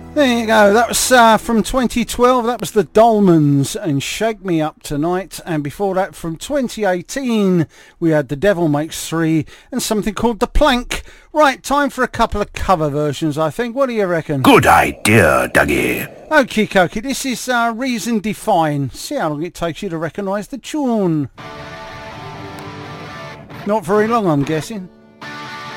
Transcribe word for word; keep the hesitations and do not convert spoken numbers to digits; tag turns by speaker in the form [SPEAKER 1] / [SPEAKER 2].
[SPEAKER 1] There you go, that was uh, from twenty twelve, that was the Dolmans and Shake Me Up Tonight, and before that from twenty eighteen we had The Devil Makes Three and something called The Plank. Right, time for a couple of cover versions I think, what do you reckon?
[SPEAKER 2] Good idea, Dougie.
[SPEAKER 1] Okie dokie, this is uh, Reason Define, see how long it takes you to recognise the tune. Not very long I'm guessing.